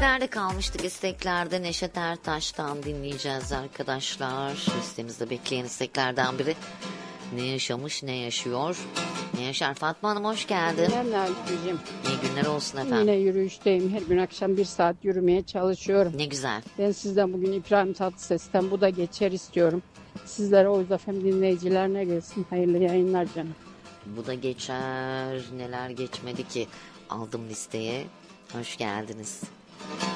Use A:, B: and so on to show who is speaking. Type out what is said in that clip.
A: Nerede kalmıştık isteklerde? Neşet Ertaş'tan dinleyeceğiz arkadaşlar. Listemizde bekleyen isteklerden biri. Ne yaşamış, ne yaşıyor? Ne yaşar? Fatma Hanım hoş geldin.
B: Merhaba.
A: İyi günler olsun efendim.
B: Yine yürüyüşteyim. Her gün akşam 1 saat yürümeye çalışıyorum.
A: Ne güzel.
B: Ben sizden bugün İbrahim Tatlıses'ten Bu da Geçer istiyorum. Sizlere Oğuz FM dinleyicilerine gelsin. Hayırlı yayınlar canım.
A: Bu da geçer. Neler geçmedi ki? Aldım listeye. Hoş geldiniz.